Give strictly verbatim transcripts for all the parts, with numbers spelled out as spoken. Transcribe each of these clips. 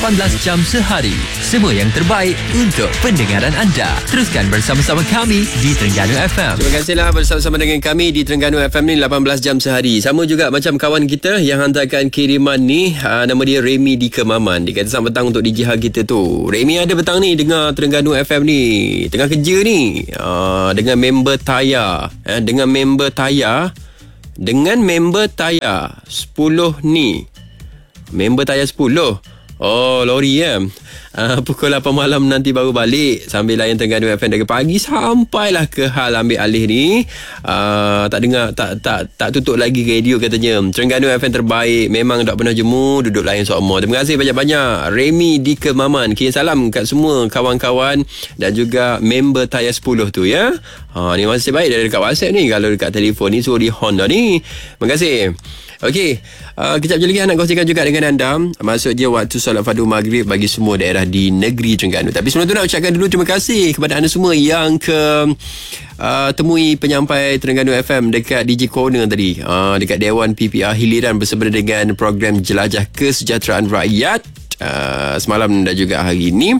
lapan belas jam sehari. Semua yang terbaik untuk pendengaran anda. Teruskan bersama-sama kami di Terengganu F M. Terima kasihlah bersama-sama dengan kami di Terengganu F M ni lapan belas jam sehari. Sama juga macam kawan kita yang hantarkan kiriman ni, uh, nama dia Remy di Kemaman. Dia kata selamat petang untuk D J Hal kita tu. Remy ada petang ni dengar Terengganu F M ni. Tengah kerja ni. Uh, dengan member Taya. Eh, dengan member Taya. Dengan member Taya sepuluh ni. Member Taya sepuluh. Oh, lori ya. Uh, pukul lapan malam nanti baru balik sambil layan Terengganu F M dari pagi sampailah ke Hal ambil alih ni. Uh, tak dengar, tak tak tak tutup lagi radio katanya. Terengganu F M terbaik. Memang tak pernah jemu duduk layan semua. Terima kasih banyak-banyak Remy di Kemaman. Kirim salam kat semua kawan-kawan dan juga member Taya sepuluh tu ya. Ha, ni masih baik dari dekat WhatsApp ni. Kalau dekat telefon ni suruh di Honda ni. Terima kasih. Okey, uh, kejap je lagi nak kongsikan juga dengan anda. Maksud je waktu solat fardu maghrib bagi semua daerah di negeri Terengganu. Tapi sebelum tu nak ucapkan dulu terima kasih kepada anda semua yang ke uh, temui penyampai Terengganu F M dekat D J Corner tadi, uh, dekat Dewan P P R Hiliran bersama dengan program Jelajah Kesejahteraan Rakyat uh, semalam dan juga hari ini.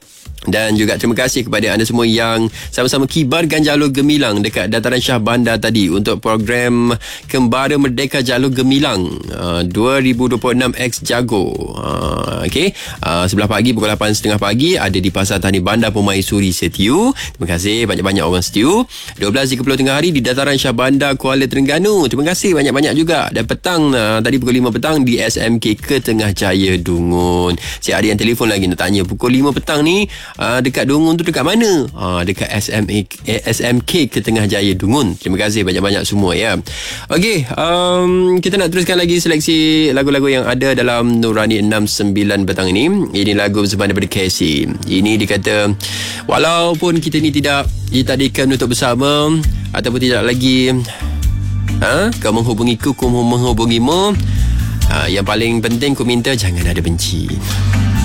Dan juga terima kasih kepada anda semua yang sama-sama kibarkan jalur gemilang dekat Dataran Shah Bandar tadi untuk program Kembara Merdeka Jalur Gemilang uh, dua ribu dua puluh enam X Jago. Uh, Okey, uh, sebelah pagi pukul lapan tiga puluh pagi ada di Pasar Tani Bandar Permaisuri Setiu. Terima kasih banyak-banyak orang setiu. dua belas tiga puluh tengah hari di Dataran Shah Bandar Kuala Terengganu. Terima kasih banyak-banyak juga. Dan petang uh, tadi pukul lima petang di S M K Ketengah Jaya Dungun. Si ada yang telefon lagi nak tanya pukul lima petang ni Uh, dekat Dungun tu dekat mana? Uh, dekat S M A, S M K Ketengah Jaya Dungun. Terima kasih banyak-banyak semua ya. Okey, um, kita nak teruskan lagi seleksi lagu-lagu yang ada dalam Nurani enam sembilan petang ini. Ini lagu bersama daripada Casey. Ini dikata walaupun kita ni tidak ditadikan untuk bersama ataupun tidak lagi ha, kau menghubungiku, ku menghubungimu, uh, yang paling penting ku minta jangan ada benci.